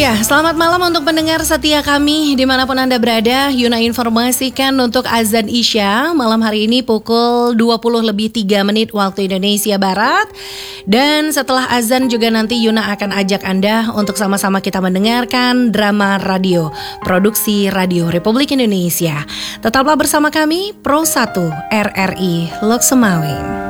Ya, selamat malam untuk pendengar setia kami dimanapun Anda berada. Yuna informasikan untuk azan Isya malam hari ini pukul 20:03 waktu Indonesia Barat. Dan setelah azan juga nanti Yuna akan ajak Anda untuk sama-sama kita mendengarkan drama radio, produksi Radio Republik Indonesia. Tetaplah bersama kami, Pro 1 RRI Lok Semawe.